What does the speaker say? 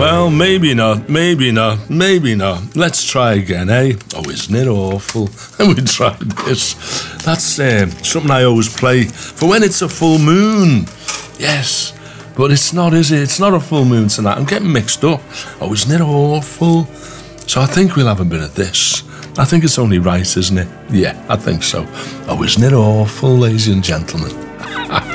Well, maybe not, maybe not, maybe not. Let's try again, eh? Oh, isn't it awful? And we tried this. That's something I always play for when it's a full moon. Yes, but it's not, is it? It's not a full moon tonight. I'm getting mixed up. Oh, isn't it awful? So I think we'll have a bit of this. I think it's only right, isn't it? Yeah, I think so. Oh, isn't it awful, ladies and gentlemen?